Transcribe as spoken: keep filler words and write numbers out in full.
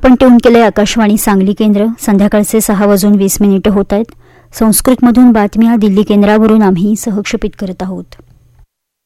आपण ट्यून केले आकाशवाणी सांगली केंद्र. संध्याकाळचे सहा वाजून वीस मिनिटं होत आहेत. संस्कृतमधून बातम्या दिल्ली केंद्रावरून आम्ही सहक्षेपित करत आहोत.